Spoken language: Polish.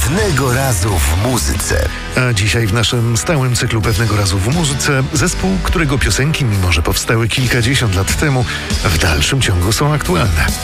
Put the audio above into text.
Pewnego razu w muzyce. A dzisiaj w naszym stałym cyklu Pewnego razu w muzyce zespół, którego piosenki, mimo że powstały kilkadziesiąt lat temu, w dalszym ciągu są aktualne.